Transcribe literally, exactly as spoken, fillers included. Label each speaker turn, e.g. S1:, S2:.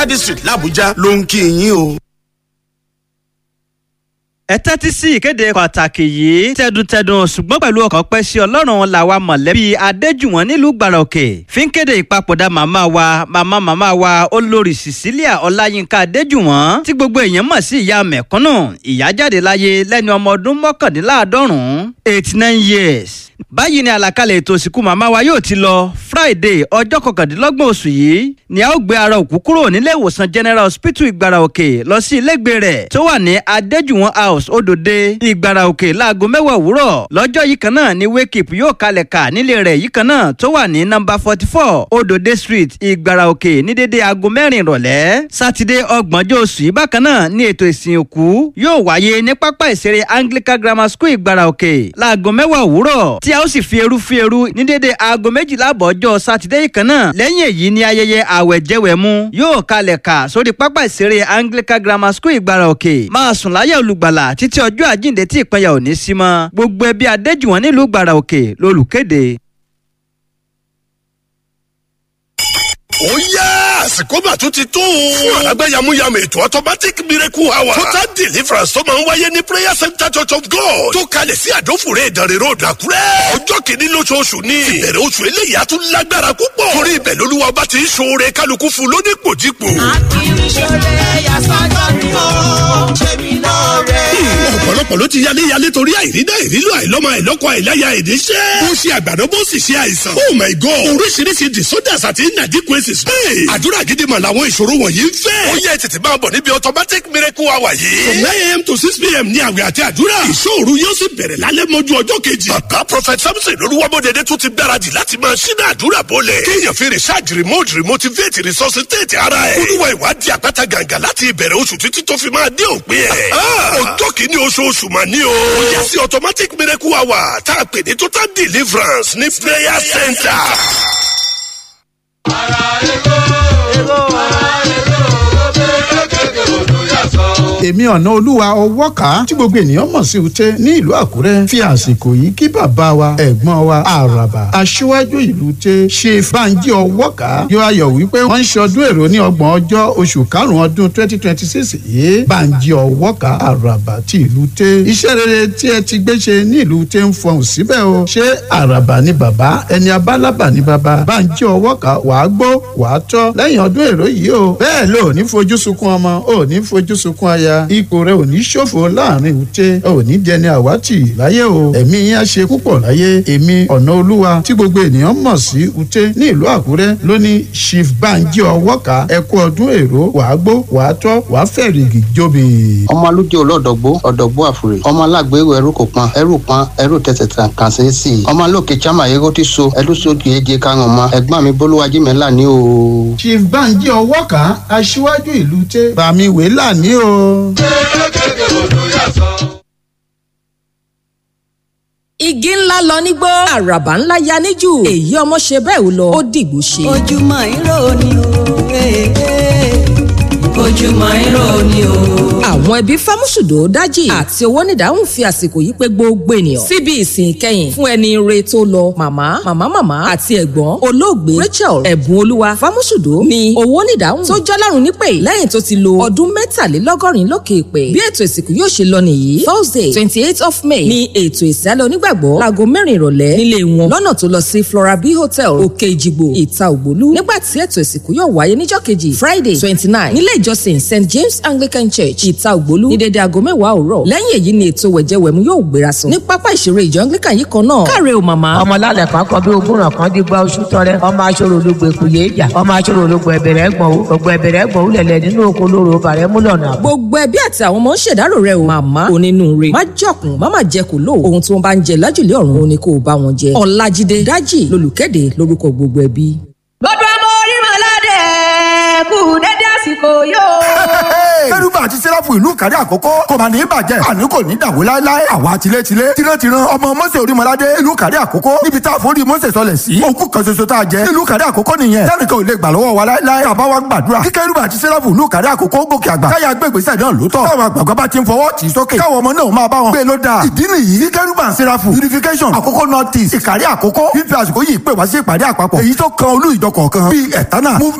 S1: district làbújá ló ń kí yín o.
S2: ẹ tẹ́tí sí ìkéde pàtàkì yìí tẹdùntẹdùn ṣùgbọ́n pẹ̀lú ọkàn pẹ́ sí ọlọ́run làwa mọ̀lẹ́bí adéjùwọ̀n nílùú gbàràòkè fi ń kéde ìpapòdà màmá wa màmá màmá wa olórí cecilia ọláyínká adéjùwọ̀n tí gbogbo èèyàn mọ̀ sí ìyá mẹ̀kúnnù ìyá jáde láyé lẹ́ni ọmọ ọdún mọ́kàndínláàádọ́rùn-ún eighty nine years. báyìí ni àlàkalẹ̀ ètò òsìnkú màmá wa yóò ti lọ friday ọjọ́ kọkàndínlọ́gbọ̀n oṣù yìí ni a ó gbé ara òkú kúrò nílé ìwòsàn general hospital ìgbàràòkè lọ sí ilégbé rẹ̀ tó wà ní adéjùwọ̀n house odòde ìgbàràòkè láago mẹ́wàá òwúrọ̀ lọ́jọ́ yìí kan náà ni wake up yóò kalẹ̀ kà nílé rẹ̀ yìí kan náà tó wà ní number forty four odòde street ìgbàràòkè ní dédé aago mẹ́rin ìrọ̀lẹ́ sátidé ọgbọ̀njọ́ oṣù yìí bákan náà ni ètò ìsìn òkú yóò wáyé ní pápá ìṣeré anglican grammar school ìgbàràòkè láago mẹ́wàá òwúrọ̀ tí a ó sì fi eru fi eru ní dédé aago méjìlá àbọ̀ ọjọ́ sátidé yìí kan náà lẹ́yìn èyí ni ayẹyẹ àwẹ̀jẹwẹ̀mu yóò kalẹ̀ kà sórí pápá ìṣeré anglican grammar school ìgbàràòkè máa sùn láyà olùgbàlà títí ọjọ́ àjíǹde tí ìpínyà ò ní sí mọ́ gbogbo ẹbí adéjùwọ̀n nílùú gbàràòkè lolùkéde.
S1: ó yá àsìkò mà tún ti tó. fún alágbàyàmúyàmù ètò automatic miracle hour. total deliverance tó máa ń wáyé ní prayer center church of god. tó kalẹ̀ sí àdófòrè ìdànrè road àkúrẹ́. ọjọ́ kìíní lóṣooṣù ni. ìbẹ̀rẹ̀ oṣù eléyìí á tún lágbára púpọ̀. torí ibẹ̀ lolúwa ọba ti ń ṣoore kálukú fún lónípòjípò.
S3: àkìrí ṣoore yasọ́jọ́ ni ó ṣe mí lóore.
S1: ọ̀pọ̀lọpọ̀ ló ti yálé yálé torí àìrídá ìrílò àìlọ́mọ àìlọ́kọ àìláya ìdíṣẹ́. ó ṣe àgbàdo bó sì ṣe àìsàn. oh my god oríṣiríṣi disorders àti inadequacies. Hey, àdúrà gidi mà làwọn ìṣòro wọ̀nyí ń fẹ́. ó yẹ tètè máa bọ̀ níbi automatic miracle hour yìí. from nine a.m. to six p.m. ní àwẹ̀ àti àdúrà. ìṣòro yóò sì bẹ̀rẹ̀ lálẹ́ mọ́jú ọjọ́ kejì. bàbá prophet samson olúwamọ́dẹ̀dẹ̀ tún ti gbáradì láti máa ṣínà àdúrà bọ́lẹ̀. kéèyàn fi recharge remote remotivate resuscitate ara ẹ̀. olúwa ìwádìí àpáta gàǹgà láti ìbẹ̀rẹ̀ oṣù títí tó fi máa dé òpin ẹ̀. ọjọ́ kìíní oṣooṣù mà ní o. ó yẹ sí automatic miracle hour tá a pè ní total deliverance ní prayer center.
S4: èmi ọ̀nà olúwa ọwọ́ ká tí gbogbo ènìyàn mọ̀ sí ute ní ìlú àkúrẹ́ fi àsìkò yìí kí bàbá wa ẹ̀gbọ́n wa àràbà aṣíwájú ìlú ute ṣe bánjí ọwọ́ ká yóò ayọ̀ wípé wọ́n ń ṣọdún èrò ní ọgbọ̀n ọjọ́ oṣù karùn-ún ọdún twenty twenty six yìí bánjí ọwọ́ ká àràbà ti ìlú ute iṣẹ́ rere tí ẹ ti gbé ṣe ní ìlú ute ń fọhùn síbẹ̀ o ṣé àràbà ni bàbá ẹni abálábà ni bàbá bánjí ọwọ́ ká wàá gbó wàá tọ́ lẹ́yìn ọdún èrò yìí o bẹ́ẹ̀ ló ní fojú sunkún ọmọ ò ní fojú sunkún aya ipò rẹ ò ní ṣòfò láàrin ute ò ní dẹni àwátì láyé o ẹ̀mí yín á ṣe púpọ̀ láyé èmi ọ̀nà olúwa tí gbogbo ènìyàn mọ̀ sí ute ní ìlú àkúrẹ́ lóní chief banji ọwọ́ka ẹ̀kú ọdún èrò wàá gbó wàá tọ́ wàá fẹ̀rìgì jóbi.
S5: ọmọ alújẹ olódògbó ọdọgbó àfúrè ọmọ alágbèrò ẹrú kò pan ẹrú pan ẹrú tẹsẹ kàn sí sí i ọmọ alókè chama yẹgò ti so ẹlú sókè eje karùn ọmọ ẹ̀gbọ́n mi bolúwájí mẹlá ní o.
S4: chief banji ọwọ́ka aṣíwájú ìlú ute bàmí wèélà ní o.
S6: igi ńlá lọ nígbó àràbà ńlá ya níjù èyí ọmọ ṣe bẹ́ẹ̀ ò lọ ó dìgbò ṣe.
S3: ojúmọ́ ìró ni o ojúmọ́ ìró ni o.
S6: àwọn ẹbí fámúṣùdò dájì àti owó nídàáhùn fi àsìkò yìí pé gbogbo ènìyàn síbi ìsìn ìkẹyìn fún ẹni ire tó lọ màmá màmá màmá àti ẹ̀gbọ́n olóògbé rachel ẹ̀bùn olúwa fámúṣùdò ni owó nídàáhùn tó jọ́lárùn nípè lẹ́yìn tó ti lo ọdún mẹ́tàlélọ́gọ́rin lókè ìpè bí ètò ìsìnkú yóò ṣe lọ nìyí thursday twenty eight of may ni ètò ìsálẹ̀ onígbàgbọ́ láago mẹ́rin ìrọ̀lẹ́ nílé wọn lọ́nà tó lọ sí flora b hotel òkè ìjìgbò ìta ògbólú nígbà tí ètò ìsìnkú yóò wáyé níjọ́ kejì friday twenty nine nílé ìjọsìn st james anglican church ìta ògbólú ní dédé aago mẹ́wàá òwúrọ̀ lẹ́yìn èyí ni ètò wẹ̀jẹwẹ̀mu yóò gbéra sùn ní pápá ìṣeré ìjọ anglican yìí kan náà káre o màmá.
S7: ọmọ lálẹ́ kan kọ bí ogún ràn kan di gba oṣù tọrẹ ọmọ aṣọ́rò ológun èkó yé ìjà ọmọ aṣọ́rò ológun ẹ̀bẹ̀rẹ̀ ẹ̀gbọ̀n ọgbọ̀n ẹ̀bẹ̀rẹ̀ ẹ̀gbọ̀n lẹ̀lẹ̀ nínú oko lóru bàrẹ̀ múlọ̀nà.
S6: gbogbo ẹbí àti àwọn ọmọ ń ṣèdárò rẹ o màmá onínúure má jọkùn má má jẹ kó lò ohun tí wọn bá ń jẹ lájùlé ọ̀run òun ni kò bá wọn jẹ ọlájídé dájì lolùkéde lórúkọ gbogbo ẹbí.
S3: gbogbo ọmọ orí mọ̀ládé kù dédé àsìkò yóò.
S8: kérúbà àti sẹ́ráfù ìlú Ìkàrẹ́ Àkókó kò mà ní bàjẹ́ àní kò ní dàwó láéláé àwa tilétilé tirantiran ọmọ Mósè Orímọládé ìlú Ìkàrẹ́ Àkókó níbi tá a forí Mósè sọlẹ̀ sí òkú kan ṣoṣo tá a jẹ ìlú Ìkàrẹ́ Àkókó nìyẹn tẹ́nìkan ò lè gbà lọ́wọ́ wa láéláé àbá wa gbàdúrà kí kérúbà àti sẹ́ráfù ìlú Ìkàrẹ́ Àkókó gòkè àgbà káyà gbégbèsè náà lóòótọ́ káwọn àgbàgbà bá ti ń fọwọ́ tì í sókè káwọn ọmọ náà máa bá wọn gbé ló dáa ìdí nìyí kí kérúbà sẹ́ráfù unification Àkókó north east Ìkàrẹ́ Àkókó fífi àsìkò yìí pè wá sí ìpàdé àpapọ̀ èyí tó kan olú ìjọ kọ̀ọ̀kan bíi ẹ̀tánà